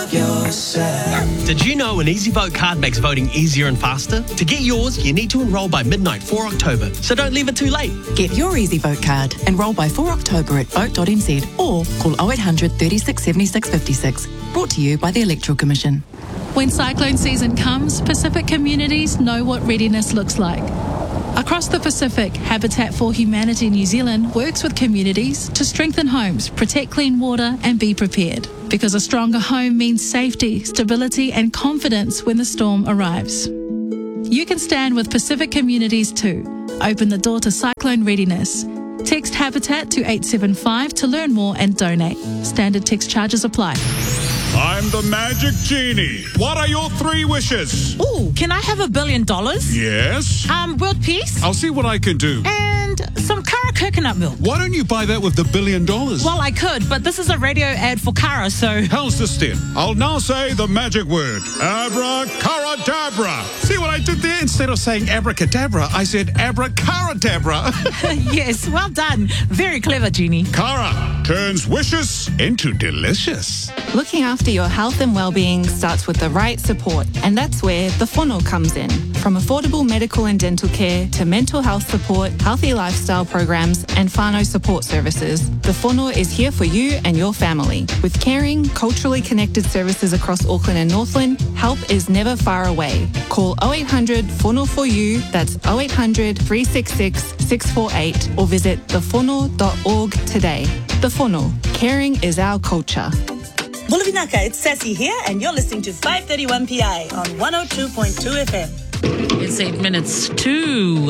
love yourself. Did you know an EasyVote card makes voting easier and faster? To get yours, you need to enrol by midnight 4 October, so don't leave it too late. Get your EasyVote card. Enrol by 4 October at vote.nz or call 0800 36 76 56. Brought to you by the Electoral Commission. When cyclone season comes, Pacific communities know what readiness looks like. Across the Pacific, Habitat for Humanity New Zealand works with communities to strengthen homes, protect clean water and be prepared. Because a stronger home means safety, stability and confidence when the storm arrives. You can stand with Pacific communities too. Open the door to cyclone readiness. Text Habitat to 875 to learn more and donate. Standard text charges apply. I'm the Magic Genie. What are your 3 wishes? Ooh, can I have $1 billion? Yes? World peace? I'll see what I can do. And some Kara coconut milk. Why don't you buy that with the $1 billion? Well, I could, but this is a radio ad for Kara, so... How's this then? I'll now say the magic word. Abracadabra. See what I did there? Instead of saying abracadabra, I said abracadabra. Yes, well done. Very clever, Genie. Kara turns wishes into delicious. Looking after your health and well-being starts with the right support, and that's where the Whānau comes in. From affordable medical and dental care to mental health support, healthy lifestyle programs, and whānau support services, the Whānau is here for you and your family. With caring, culturally connected services across Auckland and Northland, help is never far away. Call 0800 Whānau for you, that's 0800 366 648, or visit thewhanau.org today. The Whānau, caring is our culture. Bulavinaka, it's Sassy here, and you're listening to 531 PI on 102.2 FM. It's 8 minutes to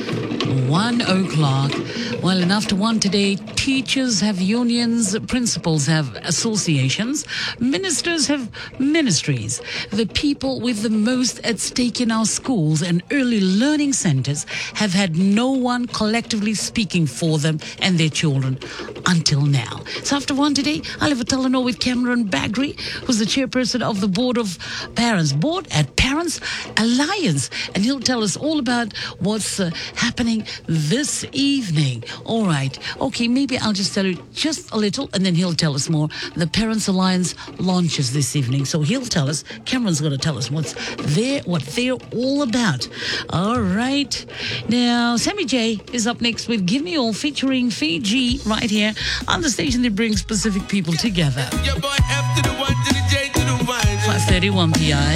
1 o'clock. Well, and after 1 today, teachers have unions, principals have associations, ministers have ministries. The people with the most at stake in our schools and early learning centres have had no one collectively speaking for them and their children until now. So after 1 today, I'll have a Talanoa with Cameron Bagri, who's the chairperson of the Board of Parents, Board at Parents Alliance, and he'll tell us all about what's happening this evening. All right. Okay, maybe I'll just tell you just a little and then he'll tell us more. The Parents Alliance launches this evening. So he'll tell us, Cameron's going to tell us what they're all about. All right. Now, Sammy J is up next with Give Me All featuring Fiji right here on the station that brings Pacific people together. 531 PI.